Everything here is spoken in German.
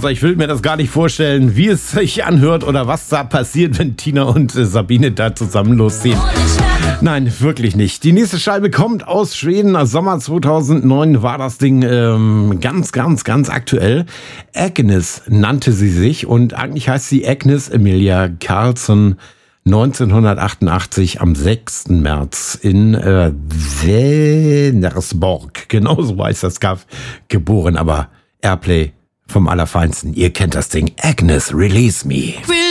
Also ich will mir das gar nicht vorstellen, wie es sich anhört oder was da passiert, wenn Tina und Sabine da zusammen losziehen. Nein, wirklich nicht. Die nächste Scheibe kommt aus Schweden. Sommer 2009 war das Ding ganz aktuell. Agnes nannte sie sich und eigentlich heißt sie Agnes Emilia Karlsson. 1988 am 6. März in Vänersborg, genauso heißt das Kaff, geboren, aber Airplay vom Allerfeinsten. Ihr kennt das Ding. Agnes, Release Me.